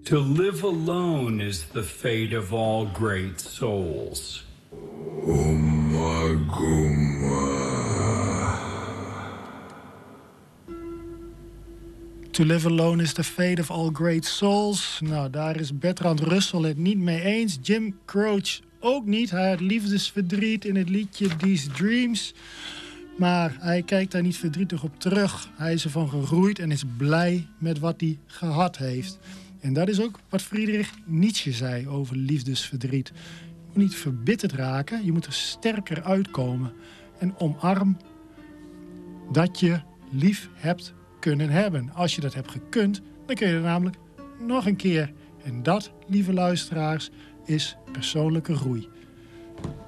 To live alone is the fate of all great souls. To live alone is the fate of all great souls. Nou, daar is Bertrand Russell het niet mee eens. Jim Croce ook niet. Hij had liefdesverdriet in het liedje These Dreams. Maar hij kijkt daar niet verdrietig op terug. Hij is ervan gegroeid en is blij met wat hij gehad heeft. En dat is ook wat Friedrich Nietzsche zei over liefdesverdriet. Je moet niet verbitterd raken, je moet er sterker uitkomen. En omarm dat je lief hebt kunnen hebben. Als je dat hebt gekund, dan kun je er namelijk nog een keer. En dat, lieve luisteraars, is persoonlijke groei.